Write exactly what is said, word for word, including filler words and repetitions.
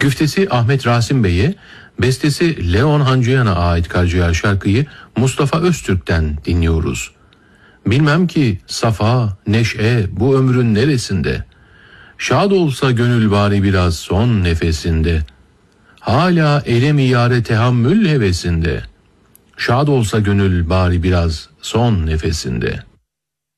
Güftesi Ahmet Rasim Bey'e, bestesi Leon Hancıyan'a ait Karciğer şarkıyı Mustafa Öztürk'ten dinliyoruz. Bilmem ki safa, neşe bu ömrün neresinde? Şad olsa gönül bari biraz son nefesinde. Hala elem iyare tehammül hevesinde. Şad olsa gönül bari biraz son nefesinde.